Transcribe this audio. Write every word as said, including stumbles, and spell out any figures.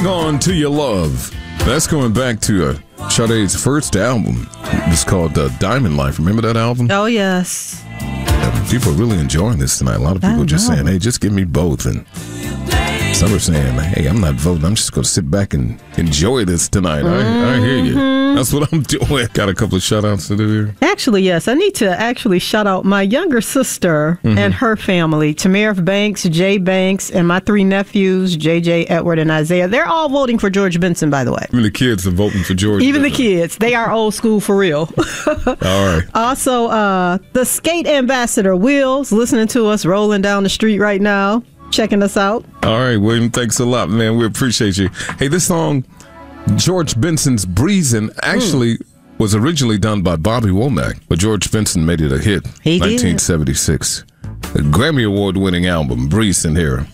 Hang On to Your Love. That's going back to uh, Sade's first album. It's called uh, Diamond Life. Remember that album? Oh, yes. Yeah, people are really enjoying this tonight. A lot of people are just saying, hey, just give me both. And some are saying, hey, I'm not voting. I'm just going to sit back and enjoy this tonight. Mm-hmm. I, I hear you. That's what I'm doing. Got a couple of shout-outs to do here. Actually, yes. I need to actually shout out my younger sister mm-hmm. and her family, Tamara Banks, Jay Banks, and my three nephews, J J, Edward, and Isaiah. They're all voting for George Benson, by the way. Even the kids are voting for George Even Benson. the kids. They are old school for real. All right. Also, uh, the skate ambassador, Will's, listening to us rolling down the street right now, checking us out. All right, William, thanks a lot, man. We appreciate you. Hey, this song, George Benson's Breezin', actually mm. was originally done by Bobby Womack, but George Benson made it a hit. He nineteen seventy-six. did. A Grammy Award-winning album, Breezin' here